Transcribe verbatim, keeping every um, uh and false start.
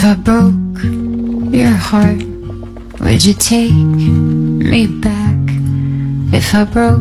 If I broke your heart, would you take me back? If I broke